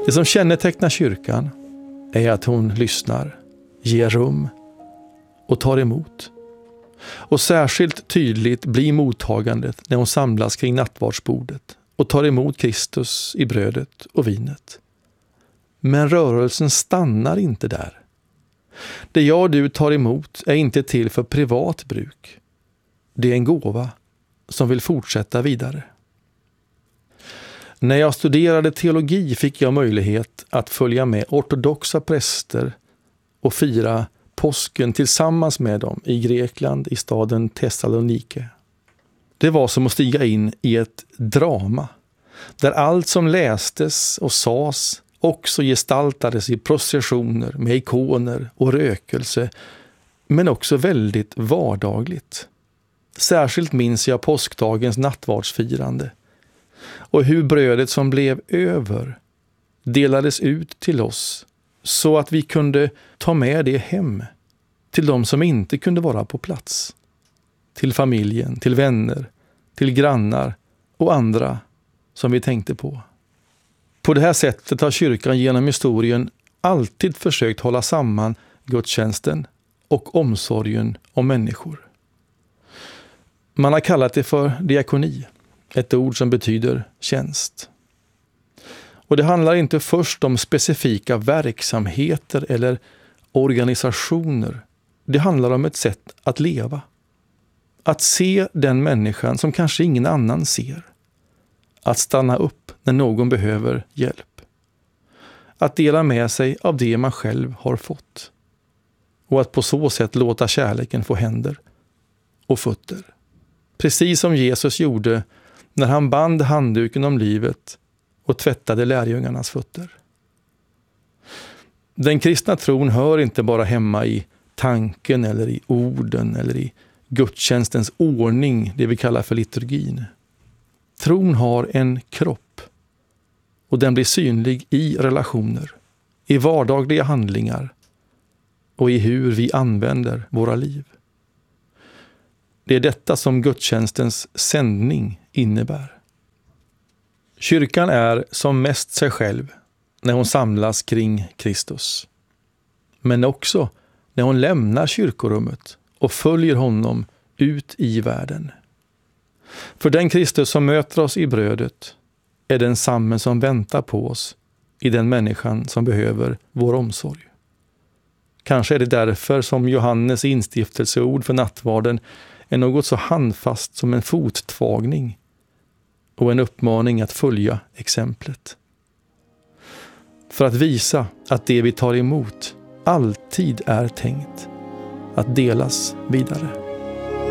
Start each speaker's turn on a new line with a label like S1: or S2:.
S1: Det som kännetecknar kyrkan är att hon lyssnar, ger rum och tar emot. Och särskilt tydligt blir mottagandet när hon samlas kring nattvardsbordet och tar emot Kristus i brödet och vinet. Men rörelsen stannar inte där. Det jag och du tar emot är inte till för privat bruk. Det är en gåva som vill fortsätta vidare. När jag studerade teologi fick jag möjlighet att följa med ortodoxa präster och fira påsken tillsammans med dem i Grekland i staden Thessalonike. Det var som att stiga in i ett drama där allt som lästes och sades också gestaltades i processioner med ikoner och rökelse, men också väldigt vardagligt. Särskilt minns jag påskdagens nattvardsfirande och hur brödet som blev över delades ut till oss så att vi kunde ta med det hem till de som inte kunde vara på plats. Till familjen, till vänner, till grannar och andra som vi tänkte på. På det här sättet har kyrkan genom historien alltid försökt hålla samman gudstjänsten och omsorgen om människor. Man har kallat det för diakoni, ett ord som betyder tjänst. Och det handlar inte först om specifika verksamheter eller organisationer. Det handlar om ett sätt att leva. Att se den människan som kanske ingen annan ser. Att stanna upp när någon behöver hjälp. Att dela med sig av det man själv har fått. Och att på så sätt låta kärleken få händer och fötter. Precis som Jesus gjorde när han band handduken om livet och tvättade lärjungarnas fötter. Den kristna tron hör inte bara hemma i tanken eller i orden eller i gudstjänstens ordning, det vi kallar för liturgin. Tron har en kropp och den blir synlig i relationer, i vardagliga handlingar och i hur vi använder våra liv. Det är detta som gudstjänstens sändning innebär. Kyrkan är som mest sig själv när hon samlas kring Kristus. Men också när hon lämnar kyrkorummet och följer honom ut i världen. För den Kristus som möter oss i brödet är densamme som väntar på oss i den människan som behöver vår omsorg. Kanske är det därför som Johannes instiftelseord för nattvarden är något så handfast som en fottvagning och en uppmaning att följa exemplet. För att visa att det vi tar emot alltid är tänkt att delas vidare.